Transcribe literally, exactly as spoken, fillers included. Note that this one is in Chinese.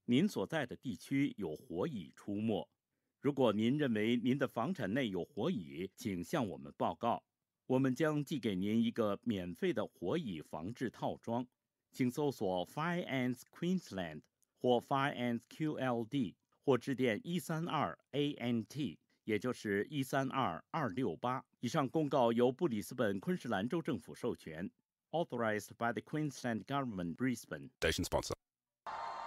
您所在的地区有火蚁出没。如果您认为您的房产内有火蚁，请向我们报告，我们将寄给您一个免费的火蚁防治套装。请搜索 Fire Ants Queensland 或 Fire Ants Q L D， 或致电一三二 A N T， 也就是一三二二六八。以上公告由布里斯本昆士兰州政府授权。Authorized by the Queensland Government, Brisbane. Station sponsor.